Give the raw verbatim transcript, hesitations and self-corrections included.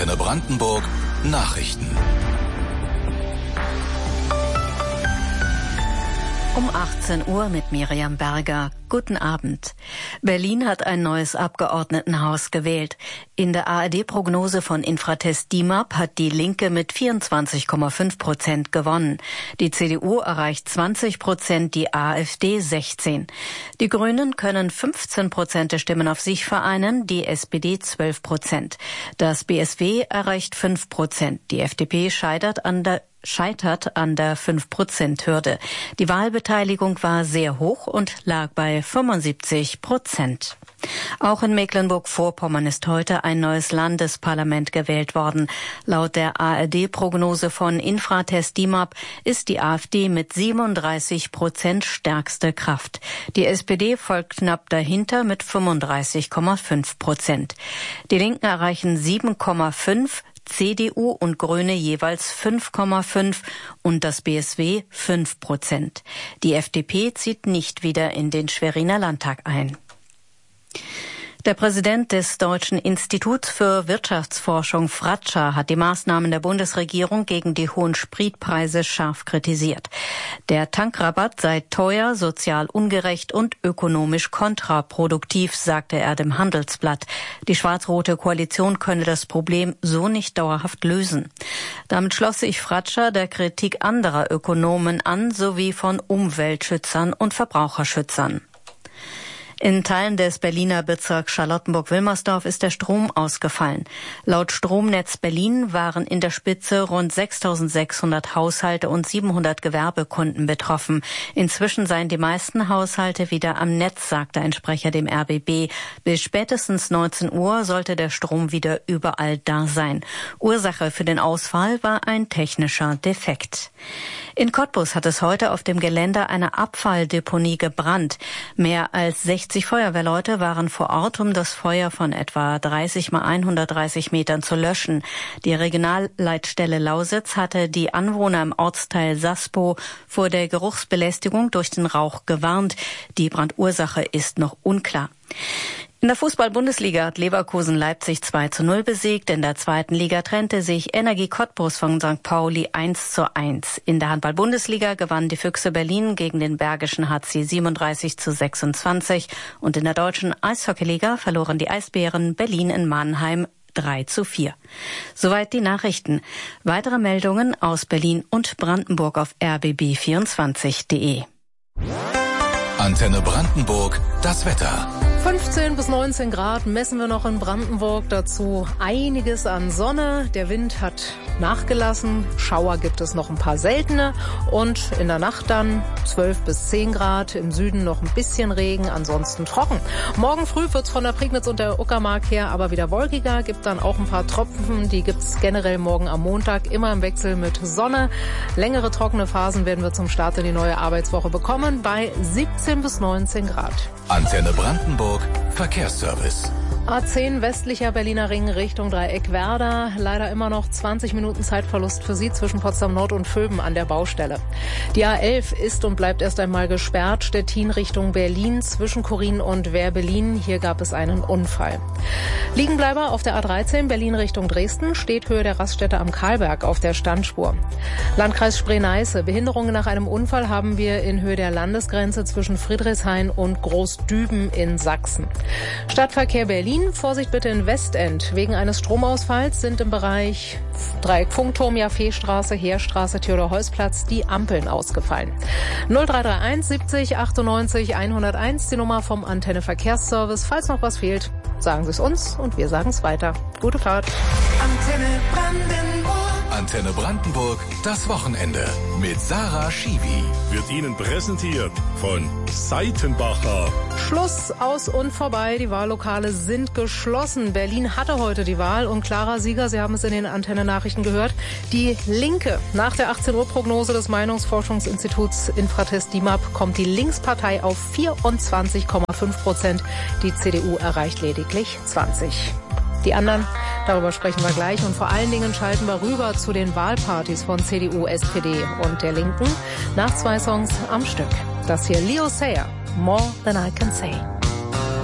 Antenne Brandenburg Nachrichten. Um achtzehn Uhr mit Miriam Berger. Guten Abend. Berlin hat ein neues Abgeordnetenhaus gewählt. In der A R D-Prognose von Infratest D I M A P hat die Linke mit vierundzwanzig Komma fünf Prozent gewonnen. Die C D U erreicht zwanzig Prozent, die AfD sechzehn. Die Grünen können fünfzehn Prozent der Stimmen auf sich vereinen, die S P D zwölf Prozent. Das B S W erreicht fünf Prozent. Die F D P scheitert an der scheitert an der fünf Prozent Hürde. Die Wahlbeteiligung war sehr hoch und lag bei fünfundsiebzig Prozent. Auch in Mecklenburg-Vorpommern ist heute ein neues Landesparlament gewählt worden. Laut der A R D-Prognose von Infratest D I M A P ist die AfD mit siebenunddreißig Prozent stärkste Kraft. Die S P D folgt knapp dahinter mit fünfunddreißig Komma fünf Prozent. Die Linken erreichen sieben Komma fünf, C D U und Grüne jeweils fünf Komma fünf und das B S W fünf Prozent. Die F D P zieht nicht wieder in den Schweriner Landtag ein. Der Präsident des Deutschen Instituts für Wirtschaftsforschung Fratscher hat die Maßnahmen der Bundesregierung gegen die hohen Spritpreise scharf kritisiert. Der Tankrabatt sei teuer, sozial ungerecht und ökonomisch kontraproduktiv, sagte er dem Handelsblatt. Die schwarz-rote Koalition könne das Problem so nicht dauerhaft lösen. Damit schloss sich Fratscher der Kritik anderer Ökonomen an, sowie von Umweltschützern und Verbraucherschützern. In Teilen des Berliner Bezirks Charlottenburg-Wilmersdorf ist der Strom ausgefallen. Laut Stromnetz Berlin waren in der Spitze rund sechstausendsechshundert Haushalte und siebenhundert Gewerbekunden betroffen. Inzwischen seien die meisten Haushalte wieder am Netz, sagte ein Sprecher dem R B B. Bis spätestens neunzehn Uhr sollte der Strom wieder überall da sein. Ursache für den Ausfall war ein technischer Defekt. In Cottbus hat es heute auf dem Gelände einer Abfalldeponie gebrannt. Mehr als sechzig Feuerwehrleute waren vor Ort, um das Feuer von etwa dreißig mal hundertdreißig Metern zu löschen. Die Regionalleitstelle Lausitz hatte die Anwohner im Ortsteil Saspo vor der Geruchsbelästigung durch den Rauch gewarnt. Die Brandursache ist noch unklar. In der Fußball-Bundesliga hat Leverkusen Leipzig zwei zu null besiegt. In der zweiten Liga trennte sich Energie Cottbus von Sankt Pauli eins zu eins. In der Handball-Bundesliga gewannen die Füchse Berlin gegen den Bergischen H C siebenunddreißig zu sechsundzwanzig. Und in der deutschen Eishockeyliga verloren die Eisbären Berlin in Mannheim drei zu vier. Soweit die Nachrichten. Weitere Meldungen aus Berlin und Brandenburg auf r b b vierundzwanzig punkt d e. Antenne Brandenburg, das Wetter. fünfzehn bis neunzehn Grad messen wir noch in Brandenburg, dazu einiges an Sonne. Der Wind hat nachgelassen, Schauer gibt es noch ein paar seltene und in der Nacht dann zwölf bis zehn Grad, im Süden noch ein bisschen Regen, ansonsten trocken. Morgen früh wird's von der Prignitz und der Uckermark her aber wieder wolkiger, gibt dann auch ein paar Tropfen, die gibt's generell morgen am Montag, immer im Wechsel mit Sonne. Längere trockene Phasen werden wir zum Start in die neue Arbeitswoche bekommen bei siebzehn bis neunzehn Grad. Antenne Brandenburg Verkehrsservice. A zehn westlicher Berliner Ring Richtung Dreieck-Werder. Leider immer noch zwanzig Minuten Zeitverlust für Sie zwischen Potsdam Nord und Vöben an der Baustelle. Die A elf ist und bleibt erst einmal gesperrt. Stettin Richtung Berlin zwischen Chorin und Werbelin. Hier gab es einen Unfall. Liegenbleiber auf der A dreizehn Berlin Richtung Dresden steht Höhe der Raststätte am Karlberg auf der Standspur. Landkreis Spree-Neiße. Behinderungen nach einem Unfall haben wir in Höhe der Landesgrenze zwischen Friedrichshain und Großdüben in Sachsen. Stadtverkehr Berlin. Vorsicht bitte in Westend. Wegen eines Stromausfalls sind im Bereich Dreieck Funkturm, Jaffeestraße, Heerstraße, Theodor-Heuss-Platz die Ampeln ausgefallen. null drei drei eins siebzig achtundneunzig hunderteins, die Nummer vom Antenne Verkehrsservice. Falls noch was fehlt, sagen Sie es uns und wir sagen es weiter. Gute Fahrt. Antenne Brandenburg. Antenne Brandenburg, das Wochenende mit Sarah Schiwi. Wird Ihnen präsentiert von Seitenbacher. Schluss, aus und vorbei. Die Wahllokale sind geschlossen. Berlin hatte heute die Wahl und klarer Sieger, Sie haben es in den Antenne-Nachrichten gehört, die Linke. Nach der achtzehn Uhr Prognose des Meinungsforschungsinstituts Infratest D I M A P kommt die Linkspartei auf vierundzwanzig Komma fünf Prozent. Die C D U erreicht lediglich zwanzig. Die anderen, darüber sprechen wir gleich. Und vor allen Dingen schalten wir rüber zu den Wahlpartys von C D U, S P D und der Linken nach zwei Songs am Stück. Das hier Leo Sayer, More Than I Can Say.